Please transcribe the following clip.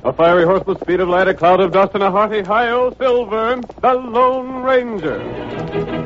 A fiery horse with speed of light, a cloud of dust, and a hearty hi-yo Silver, the Lone Ranger.